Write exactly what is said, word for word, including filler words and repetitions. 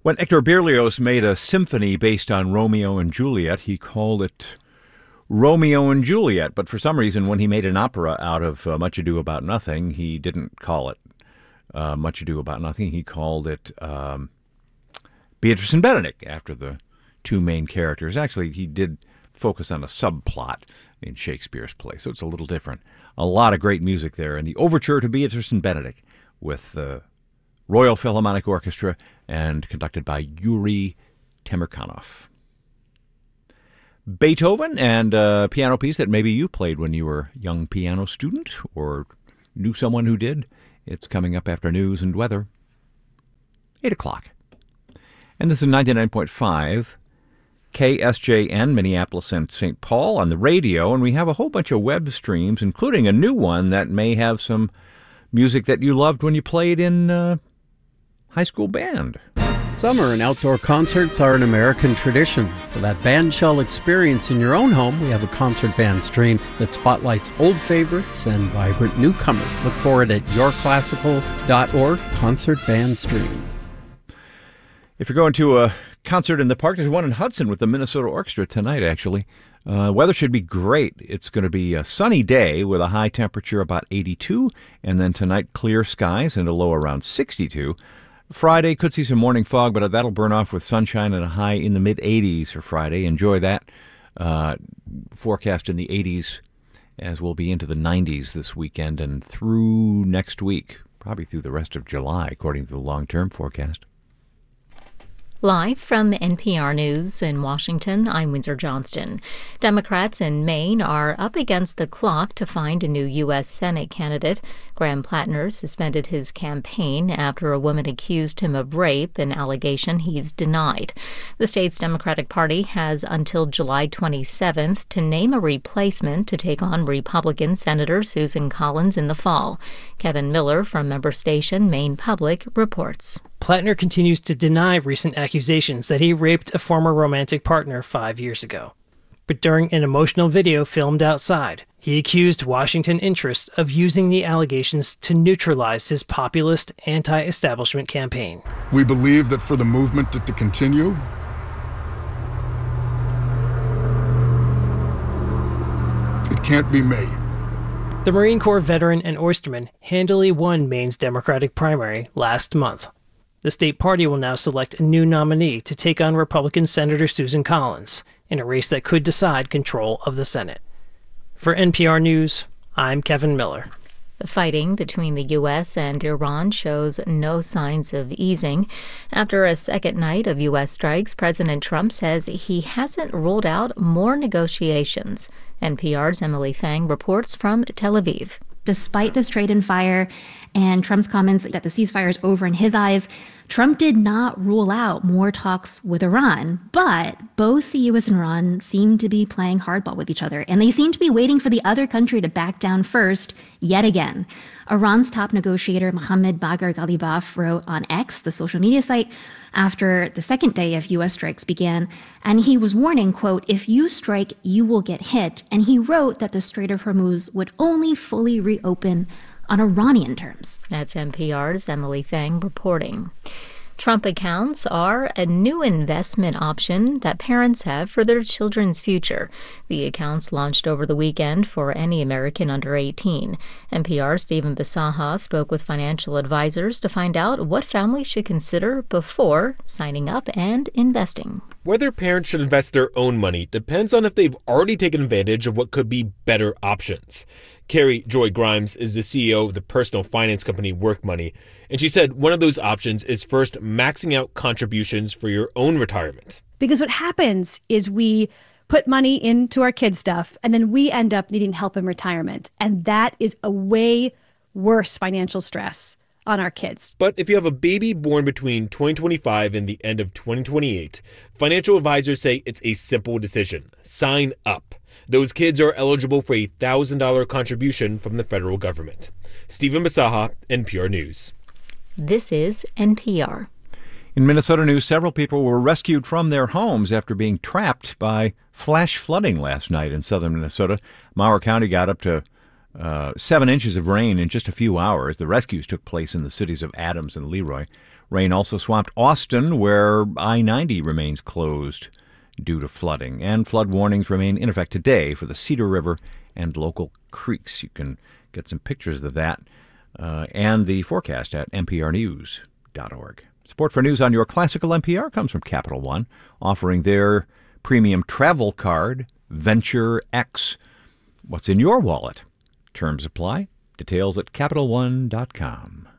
When Hector Berlioz made a symphony based on Romeo and Juliet, he called it Romeo and Juliet. But for some reason, when he made an opera out of uh, Much Ado About Nothing, he didn't call it uh, Much Ado About Nothing. He called it um, Beatrice and Benedict, after the two main characters. Actually, he did focus on a subplot in Shakespeare's play, so it's a little different. A lot of great music there. And the overture to Beatrice and Benedict with the Royal Philharmonic Orchestra and conducted by Yuri Temirkanov. Beethoven, and a piano piece that maybe you played when you were a young piano student or knew someone who did. It's coming up after news and weather. eight o'clock. And this is ninety-nine point five K S J N, Minneapolis and Saint Paul on the radio, and we have a whole bunch of web streams, including a new one that may have some music that you loved when you played in uh, high school band. Summer and outdoor concerts are an American tradition. For that bandshell experience in your own home, we have a concert band stream that spotlights old favorites and vibrant newcomers. Look for it at your classical dot org, concert band stream. If you're going to a concert in the park, there's one in Hudson with the Minnesota Orchestra tonight, actually. Uh, weather should be great. It's going to be a sunny day with a high temperature about eighty-two, and then tonight clear skies and a low around sixty-two. Friday could see some morning fog, but that'll burn off with sunshine and a high in the mid-eighties for Friday. Enjoy that. Uh, forecast in the eighties as we'll be into the nineties this weekend and through next week, probably through the rest of July, according to the long-term forecast. Live from N P R News in Washington, I'm Windsor Johnston. Democrats in Maine are up against the clock to find a new U S Senate candidate. Graham Plattner suspended his campaign after a woman accused him of rape, an allegation he's denied. The state's Democratic Party has until July twenty-seventh to name a replacement to take on Republican Senator Susan Collins in the fall. Kevin Miller from member station Maine Public reports. Plattner continues to deny recent accusations that he raped a former romantic partner five years ago. But during an emotional video filmed outside, he accused Washington interests of using the allegations to neutralize his populist, anti-establishment campaign. We believe that for the movement to, to continue, it can't be made. The Marine Corps veteran and oysterman handily won Maine's Democratic primary last month. The state party will now select a new nominee to take on Republican Senator Susan Collins in a race that could decide control of the Senate. For N P R News, I'm Kevin Miller. The fighting between the U S and Iran shows no signs of easing. After a second night of U S strikes, President Trump says he hasn't ruled out more negotiations. N P R's Emily Fang reports from Tel Aviv. Despite the straight-in fire and Trump's comments that the ceasefire is over in his eyes, Trump did not rule out more talks with Iran. But both the U S and Iran seem to be playing hardball with each other, and they seem to be waiting for the other country to back down first yet again. Iran's top negotiator, Mohammad Bagher Ghalibaf, wrote on X, the social media site, after the second day of U S strikes began, and he was warning, quote, "If you strike, you will get hit." And he wrote that the Strait of Hormuz would only fully reopen on Iranian terms. That's N P R's Emily Fang reporting. Trump accounts are a new investment option that parents have for their children's future. The accounts launched over the weekend for any American under eighteen. N P R's Stephen Bisaha spoke with financial advisors to find out what families should consider before signing up and investing. Whether parents should invest their own money depends on if they've already taken advantage of what could be better options. Carrie Joy Grimes is the C E O of the personal finance company Work Money, and she said one of those options is first maxing out contributions for your own retirement. Because what happens is we put money into our kids' stuff, and then we end up needing help in retirement. And that is a way worse financial stress on our kids. But if you have a baby born between twenty twenty-five and the end of twenty twenty-eight, financial advisors say it's a simple decision. Sign up. Those kids are eligible for a one thousand dollars contribution from the federal government. Stephen Bisaha, N P R News. This is N P R. In Minnesota news, several people were rescued from their homes after being trapped by flash flooding last night in southern Minnesota. Mower County got up to Uh, seven inches of rain in just a few hours. The rescues took place in the cities of Adams and Leroy. Rain also swamped Austin, where I ninety remains closed due to flooding. And flood warnings remain in effect today for the Cedar River and local creeks. You can get some pictures of that uh, and the forecast at n p r news dot org. Support for News on Your Classical N P R comes from Capital One, offering their premium travel card, Venture X. What's in your wallet? Terms apply. Details at capital one dot com.